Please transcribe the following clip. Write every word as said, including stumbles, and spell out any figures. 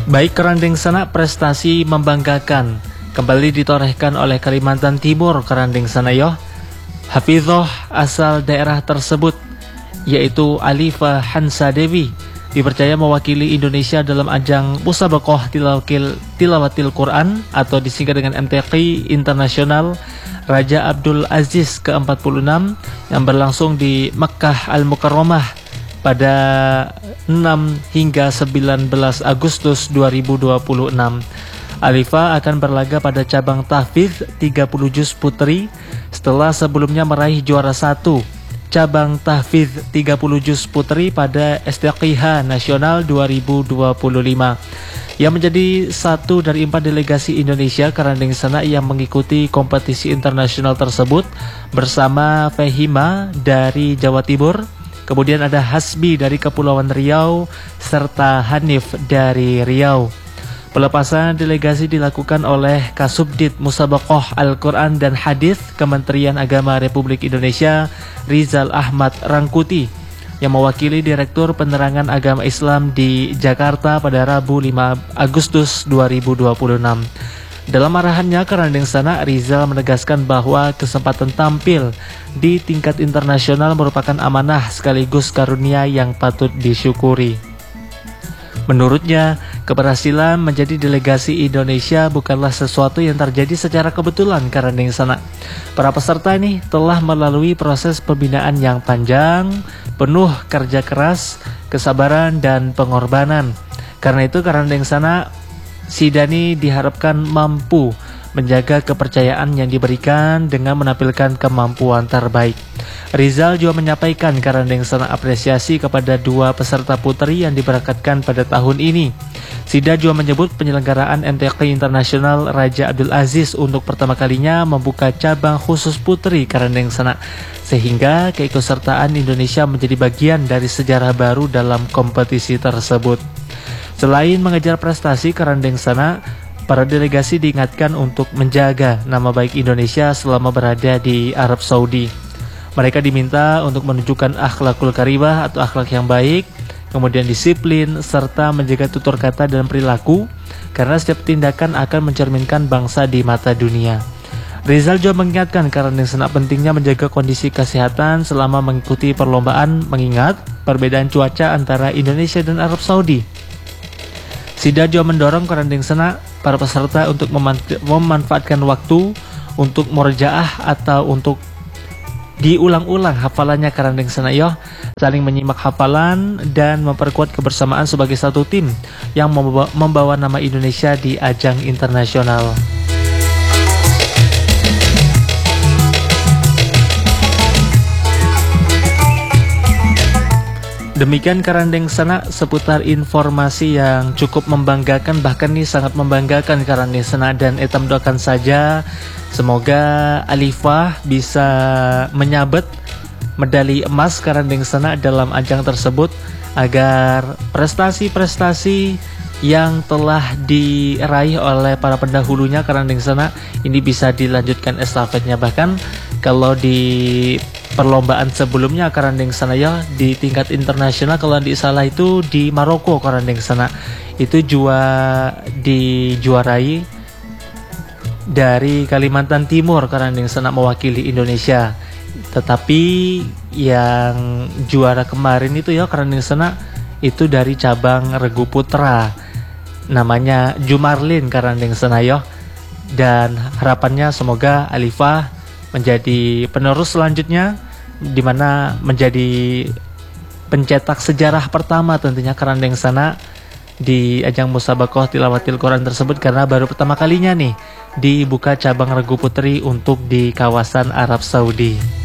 Baik kerandeng sana, prestasi membanggakan kembali ditorehkan oleh Kalimantan Timur kerandeng sana yo. Hafidhoh asal daerah tersebut yaitu Alifa Hansa Dewi dipercaya mewakili Indonesia dalam ajang Musabaqah Tilawakil, Tilawatil Quran atau disingkat dengan M T Q Internasional Raja Abdul Aziz ke empat puluh enam yang berlangsung di Mekkah Al-Mukarramah pada enam hingga sembilan belas Agustus dua ribu dua puluh enam. Alifa akan berlaga pada cabang tahfidz tiga puluh juz putri setelah sebelumnya meraih juara satu cabang tahfidz tiga puluh juz putri pada S T Q H Nasional dua ribu dua puluh lima. Yang menjadi satu dari empat delegasi Indonesia kerandeng sana yang mengikuti kompetisi internasional tersebut bersama Fehima dari Jawa Timur, kemudian ada Hasbi dari Kepulauan Riau, serta Hanif dari Riau. Pelepasan delegasi dilakukan oleh Kasubdit Musabaqah Al-Quran dan Hadis Kementerian Agama Republik Indonesia Rizal Ahmad Rangkuti yang mewakili Direktur Penerangan Agama Islam di Jakarta pada Rabu lima Agustus dua ribu dua puluh enam. Dalam arahannya kerandeng sana, Rizal menegaskan bahwa kesempatan tampil di tingkat internasional merupakan amanah sekaligus karunia yang patut disyukuri. Menurutnya, keberhasilan menjadi delegasi Indonesia bukanlah sesuatu yang terjadi secara kebetulan kerandeng sana. Para peserta ini telah melalui proses pembinaan yang panjang, penuh kerja keras, kesabaran, dan pengorbanan. Karena itu kerandeng sana, Sidani diharapkan mampu menjaga kepercayaan yang diberikan dengan menampilkan kemampuan terbaik. Rizal juga menyampaikan kerandeng sana apresiasi kepada dua peserta putri yang diberangkatkan pada tahun ini. Sida juga menyebut penyelenggaraan M T Q Internasional Raja Abdul Aziz untuk pertama kalinya membuka cabang khusus putri kerandeng sana, sehingga keikutsertaan Indonesia menjadi bagian dari sejarah baru dalam kompetisi tersebut. Selain mengejar prestasi kerandeng sana, para delegasi diingatkan untuk menjaga nama baik Indonesia selama berada di Arab Saudi. Mereka diminta untuk menunjukkan akhlakul karimah atau akhlak yang baik, kemudian disiplin, serta menjaga tutur kata dan perilaku, karena setiap tindakan akan mencerminkan bangsa di mata dunia. Rizal juga mengingatkan kerandeng sana pentingnya menjaga kondisi kesehatan selama mengikuti perlombaan, mengingat perbedaan cuaca antara Indonesia dan Arab Saudi. Sida juga mendorong kerandeng sana para peserta untuk memanfaatkan waktu untuk murojaah atau untuk diulang-ulang hafalannya kerandeng sana yo, saling menyimak hafalan dan memperkuat kebersamaan sebagai satu tim yang membawa, membawa nama Indonesia di ajang internasional. Demikian kerandeng sana seputar informasi yang cukup membanggakan, bahkan nih sangat membanggakan kerandeng sana, dan etam doakan saja semoga Alifah bisa menyabet medali emas kerandeng sana dalam ajang tersebut, agar prestasi-prestasi yang telah diraih oleh para pendahulunya kerandeng sana ini bisa dilanjutkan estafetnya. Bahkan kalau di perlombaan sebelumnya kerandeng sana ya di tingkat internasional, kalau di salah itu di Maroko kerandeng sana itu juga dijuarai dari Kalimantan Timur kerandeng sana mewakili Indonesia. Tetapi yang juara kemarin itu ya kerandeng sana itu dari cabang regu putra, namanya Jumarlin kerandeng sana ya. Dan harapannya semoga Alifah menjadi penerus selanjutnya, di mana menjadi pencetak sejarah pertama tentunya kerandeng sana di ajang Musabaqah Tilawatil Quran tersebut, karena baru pertama kalinya nih dibuka cabang regu putri untuk di kawasan Arab Saudi.